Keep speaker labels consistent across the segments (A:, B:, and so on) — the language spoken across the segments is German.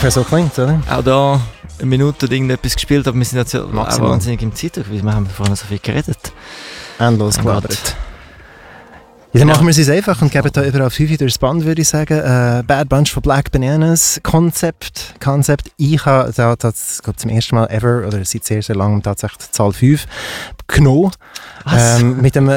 A: ungefähr so klingt, oder?
B: Auch da eine Minute oder irgendetwas gespielt, aber wir sind jetzt auch wahnsinnig im Zeitdruck, weil wir haben vorhin so viel geredet.
A: Endlos gelabert. Ja, dann machen wir es einfach und geben da überall 5 durchs Band, würde ich sagen. Bad Bunch von Black Bananas, Concept. Ich habe da zum ersten Mal ever, oder seit sehr, sehr langem tatsächlich die Zahl 5 genommen. Mit dem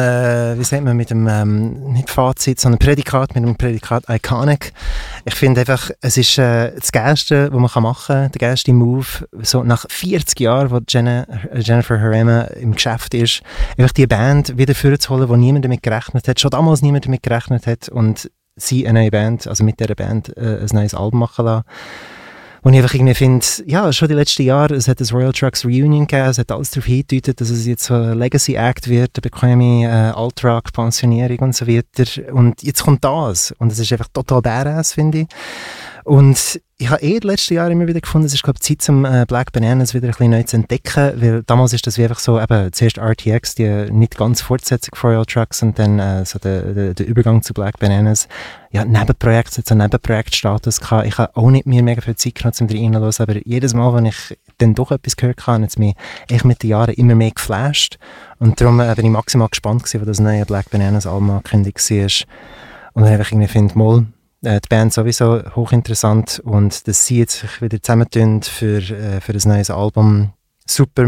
A: nicht Fazit, sondern Prädikat, mit dem Prädikat Iconic. Ich finde einfach, es ist das Geilste, was man machen kann, der geilste Move, so nach 40 Jahren, wo Jennifer Herrema im Geschäft ist, einfach die Band wieder vorzuholen, wo niemand damit gerechnet hat, schon damals niemand damit gerechnet hat, und sie eine neue Band, also mit dieser Band ein neues Album machen lassen. Und ich einfach irgendwie finde, ja, schon die letzten Jahre, es hat das Royal Trucks Reunion gegeben, es hat alles darauf hingedeutet, dass es jetzt so ein Legacy-Act wird, eine bequeme Alt-Rock-Pensionierung und so weiter. Und jetzt kommt das. Und es ist einfach total badass, finde ich. Und ich habe die letzten Jahre immer wieder gefunden, es ist, glaube ich, Zeit, zum Black Bananas wieder ein bisschen neu zu entdecken, weil damals ist das wie einfach so, eben, zuerst RTX, die nicht ganz Fortsetzung von Royal Trucks, und dann so der Übergang zu Black Bananas. Ja, Nebenprojekt, hat so einen Nebenprojektstatus gehabt. Ich habe auch nicht mehr mega viel Zeit gehabt, um reinzuhören, aber jedes Mal, wenn ich dann doch etwas gehört habe, hat es mich echt mit den Jahren immer mehr geflasht. Und darum bin ich maximal gespannt gewesen, wo das neue Black Bananas Album angekündigt war. Und dann einfach irgendwie finde, mal, die Band sowieso hochinteressant, und dass sie jetzt sich wieder zusammentun für ein neues Album, super.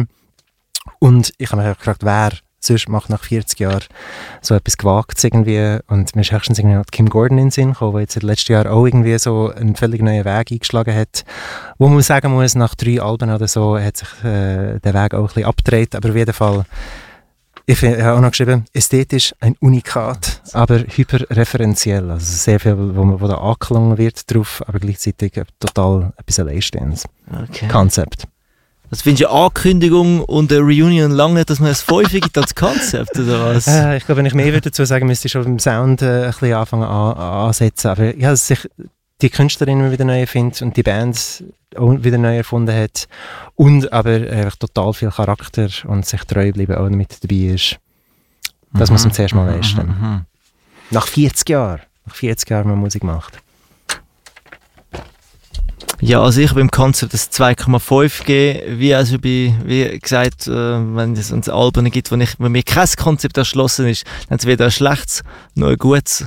A: Und ich habe mich auch gefragt, wer sonst macht nach 40 Jahren so etwas Gewagtes irgendwie, und mir ist höchstens irgendwie noch Kim Gordon in den Sinn gekommen, der jetzt letztes Jahr auch irgendwie so einen völlig neuen Weg eingeschlagen hat, wo man sagen muss, nach 3 Alben oder so hat sich der Weg auch ein bisschen abgedreht, aber auf jeden Fall. Ich habe auch noch geschrieben, ästhetisch ein Unikat, aber hyperreferenziell. Also sehr viel, wo da angeklungen wird drauf, aber gleichzeitig total etwas Alleinstehendes.
B: Okay.
A: Konzept.
B: Das findest du eine Ankündigung und eine Reunion lange, dass man es 5 gibt als Konzept, oder was?
A: Ich glaube, wenn ich mehr dazu sagen müsste, ich schon beim Sound ein bisschen anfangen ansetzen. Aber ja, dass sich die Künstlerin wieder neu findet und die Band auch wieder neu erfunden hat, und aber einfach total viel Charakter und sich treu bleiben auch mit dabei ist. Das muss man zuerst mal leisten. Nach 40 Jahren, wenn man Musik macht.
B: Ja, also ich habe im Konzept das 2,5 gegeben, wie gesagt, wenn es uns Alben gibt, wo mir kein Konzept erschlossen ist, dann ist es weder ein schlechtes noch ein gutes.